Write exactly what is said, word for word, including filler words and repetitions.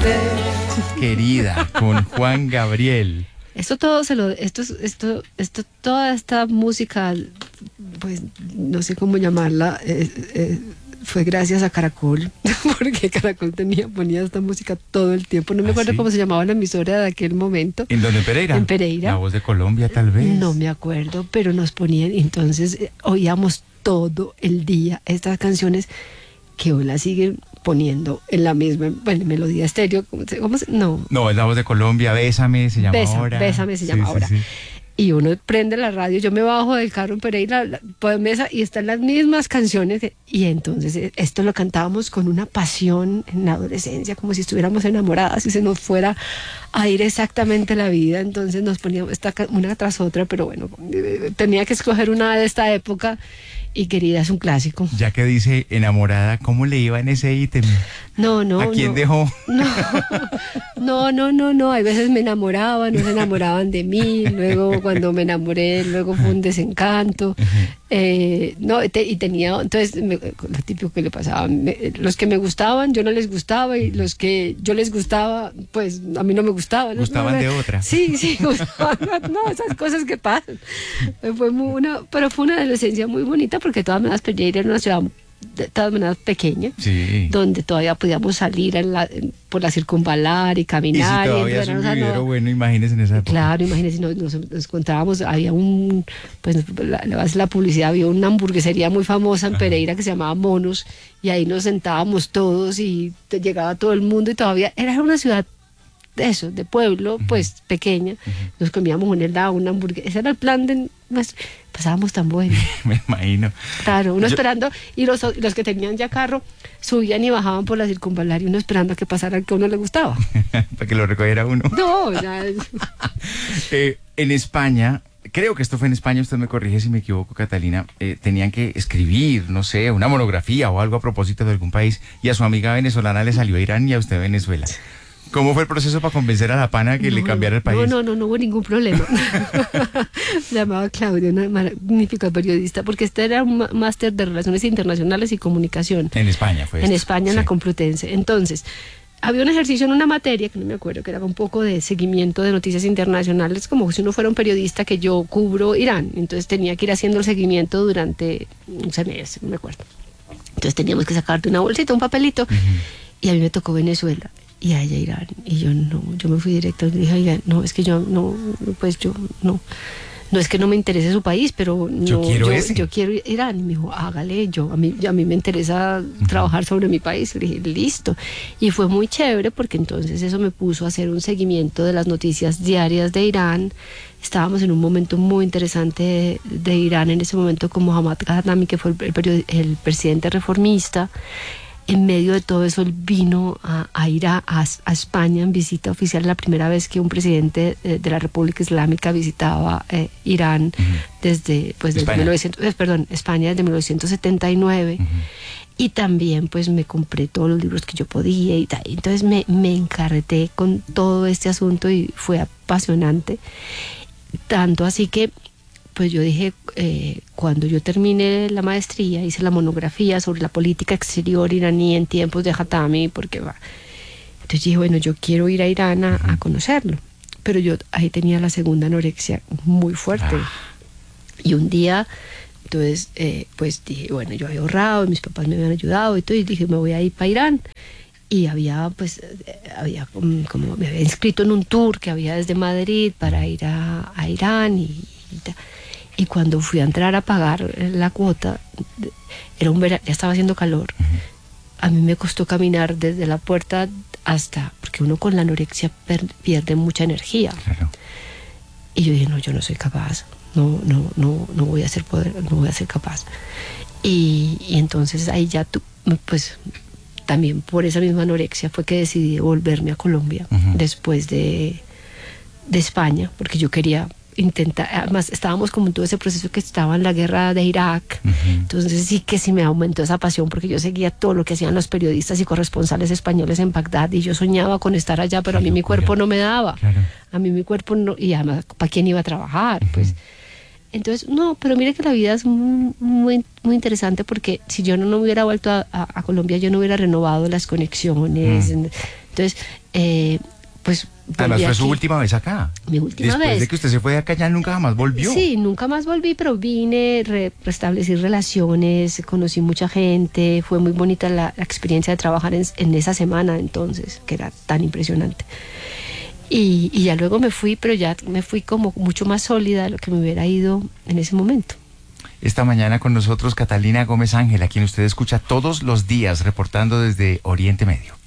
Querida, con Juan Gabriel. Esto todo se lo, esto, esto, esto, toda esta música, pues no sé cómo llamarla, eh, eh, fue gracias a Caracol, porque Caracol tenía, ponía esta música todo el tiempo. No me ¿Ah, acuerdo sí? cómo se llamaba la emisora de aquel momento. ¿En dónde? ¿En Pereira? En Pereira. La Voz de Colombia, tal vez. No me acuerdo, pero nos ponían, entonces eh, oíamos todo el día estas canciones que hoy las siguen poniendo en la misma, bueno, melodía estéreo, ¿cómo se, cómo se? No. No, es La Voz de Colombia, Bésame, se llama Besa, ahora. Bésame se llama Sí, sí, ahora. sí. Y uno prende la radio, yo me bajo del carro en Pereira, la, la mesa, y están las mismas canciones, de, y entonces eh, esto lo cantábamos con una pasión en la adolescencia, como si estuviéramos enamoradas y se nos fuera a ir exactamente la vida. Entonces nos poníamos esta, una tras otra, pero bueno, eh, tenía que escoger una de esta época, y Querida es un clásico. Ya que dice enamorada, ¿cómo le iba en ese ítem? No, no, ¿A quién no. dejó? No, no, no, no, no. Hay veces me enamoraban, no se enamoraban de mí. Luego, cuando me enamoré, luego fue un desencanto. Eh, no, te, y tenía, entonces, me, lo típico que le pasaba. Me, los que me gustaban, yo no les gustaba, y los que yo les gustaba, pues a mí no me gustaban. Gustaban no, de otra. Sí, sí, gustaban. No, esas cosas que pasan. Fue muy una, pero fue una adolescencia muy bonita, porque de todas maneras Pereira era una ciudad de todas maneras pequeña, Sí. donde todavía podíamos salir en la, en, por la circunvalar y caminar. Y si todavía es un vividero, no, bueno, imagínense en esa época. claro, imagínense, nos, nos, nos encontrábamos, había un, pues la, la, la publicidad, había una hamburguesería muy famosa en Pereira que se llamaba Monos, y ahí nos sentábamos todos y te llegaba todo el mundo, y todavía era una ciudad de eso, de pueblo, uh-huh. pues pequeña. Uh-huh. Nos comíamos un helado, una hamburguesa, ese era el plan de nuestro, pasábamos tan bueno. Me imagino. Claro, uno Yo... esperando, y los, los que tenían ya carro subían y bajaban por la circunvalar, y uno esperando a que pasara el que a uno le gustaba. Para que lo recogiera uno. No, ya. eh, en España, creo que esto fue en España, usted me corrige si me equivoco, Catalina, eh, tenían que escribir, no sé, una monografía o algo a propósito de algún país, y a su amiga venezolana le salió a Irán y a usted a Venezuela. ¿Cómo fue el proceso para convencer a la pana que no, le cambiara el país? No, no, no, no hubo ningún problema. Se llamaba Claudia, una magnífica periodista, porque este era un máster de Relaciones Internacionales y Comunicación. En España fue En esto. España, sí. En la Complutense. Entonces, había un ejercicio en una materia, que no me acuerdo, que era un poco de seguimiento de noticias internacionales, como si uno fuera un periodista que yo cubro Irán. Entonces tenía que ir haciendo el seguimiento durante un semestre, no me acuerdo. Entonces teníamos que sacarte una bolsita, un papelito, uh-huh. y a mí me tocó Venezuela. Y a ella Irán, y yo no, yo me fui directo y dije, oiga, no, es que yo no, pues yo no, no es que no me interese su país, pero no, yo quiero yo, ese. yo quiero Irán. Y me dijo, hágale, yo, a mí, a mí me interesa uh-huh. trabajar sobre mi país. Y dije, listo. Y fue muy chévere, porque entonces eso me puso a hacer un seguimiento de las noticias diarias de Irán. Estábamos en un momento muy interesante de, de Irán en ese momento con Mohammad Ghaznami, que fue el, el, el presidente reformista. En medio de todo eso, él vino a, a ir a, a, a España en visita oficial, la primera vez que un presidente de, de la República Islámica visitaba eh, Irán uh-huh. desde, pues, desde España. mil novecientos, eh, perdón, España desde mil novecientos setenta y nueve. Uh-huh. Y también pues me compré todos los libros que yo podía y tal. Entonces me, me encarreté con todo este asunto y fue apasionante. Tanto así que pues yo dije, eh, cuando yo terminé la maestría, hice la monografía sobre la política exterior iraní en tiempos de Khatami, porque va. Entonces dije, bueno, yo quiero ir a Irán a, a conocerlo. Pero yo ahí tenía la segunda anorexia muy fuerte. Ah. Y un día, entonces, eh, pues dije, bueno, yo había ahorrado, y mis papás me habían ayudado, y todo, y dije, me voy a ir para Irán. Y había, pues, había como, como me había inscrito en un tour que había desde Madrid para ir a, a Irán, y, y Y cuando fui a entrar a pagar la cuota, era un verano, ya estaba haciendo calor. Uh-huh. A mí me costó caminar desde la puerta hasta, porque uno con la anorexia per, pierde mucha energía. Claro. Y yo dije, no, yo no soy capaz, no, no, no, no voy a ser poder, no voy a ser capaz. Y, y entonces ahí ya, tú, pues, también por esa misma anorexia fue que decidí volverme a Colombia uh-huh. después de, de España, porque yo quería intentar, además estábamos como en todo ese proceso que estaba en la guerra de Irak, uh-huh. entonces sí que sí me aumentó esa pasión, porque yo seguía todo lo que hacían los periodistas y corresponsales españoles en Bagdad, y yo soñaba con estar allá, pero Qué a mí locura. Mi cuerpo no me daba, claro. a mí mi cuerpo no, y además ¿para quién iba a trabajar? Uh-huh. Pues entonces, no, pero mire que la vida es muy, muy, muy interesante, porque si yo no, no hubiera vuelto a, a, a Colombia, yo no hubiera renovado las conexiones. Uh-huh. Entonces, eh, pues... Además fue aquí. su última vez acá. Mi última Después vez. de que usted se fue de acá ya nunca jamás volvió. Sí, nunca más volví, pero vine, re- restablecí relaciones, conocí mucha gente, fue muy bonita la, la experiencia de trabajar en, en esa semana entonces, que era tan impresionante. Y, y ya luego me fui, pero ya me fui como mucho más sólida de lo que me hubiera ido en ese momento. Esta mañana con nosotros Catalina Gómez Ángel, a quien usted escucha todos los días reportando desde Oriente Medio.